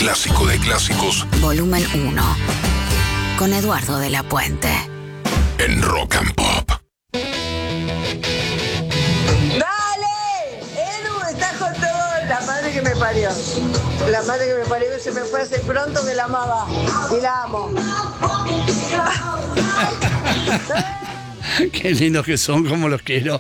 clásico de clásicos. Volumen 1. Con Eduardo de la Puente. En Rock and Pop. ¡Dale! Edu, estás con todo. La madre que me parió. La madre que me parió se me fue hace pronto que la amaba. Y la amo. Qué lindos que son, como los quiero.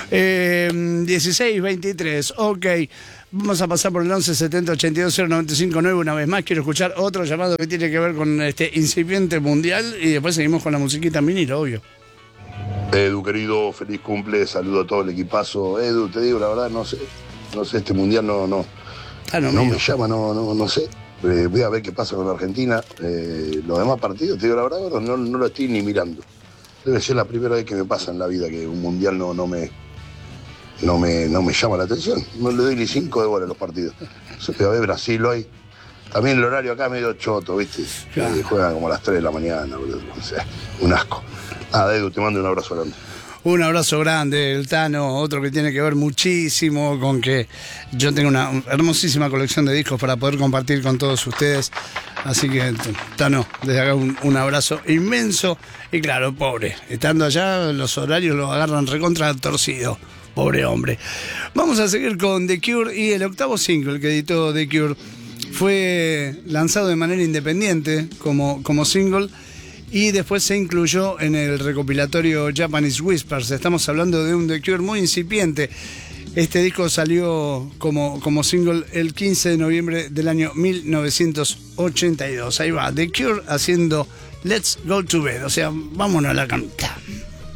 16:23, ok. Vamos a pasar por el 11 70 82 095 9 una vez más. Quiero escuchar otro llamado que tiene que ver con este incipiente mundial y después seguimos con la musiquita en vinilo, obvio. Edu, querido, feliz cumple, saludo a todo el equipazo. Edu, te digo la verdad, no sé, este mundial no me llama, no sé. Voy a ver qué pasa con Argentina. Los demás partidos, te digo la verdad, no lo estoy ni mirando. Debe ser la primera vez que me pasa en la vida que un mundial no me llama la atención. No le doy ni 5 de bola a los partidos. Se puede ver Brasil hoy. También el horario acá medio choto, ¿viste? Claro. Juegan como a las 3 de la mañana, boludo. O sea, un asco. Edu, te mando un abrazo grande. Un abrazo grande, el Tano, otro que tiene que ver muchísimo con que yo tengo una hermosísima colección de discos para poder compartir con todos ustedes. Así que, Tano, desde acá un abrazo inmenso. Y claro, pobre, estando allá los horarios lo agarran recontra torcido. Pobre hombre. Vamos a seguir con The Cure y el octavo single que editó The Cure fue lanzado de manera independiente como single. Y después se incluyó en el recopilatorio Japanese Whispers. Estamos hablando de un The Cure muy incipiente. Este disco salió como single el 15 de noviembre del año 1982. Ahí va, The Cure haciendo Let's Go to Bed. O sea, vámonos a la cama.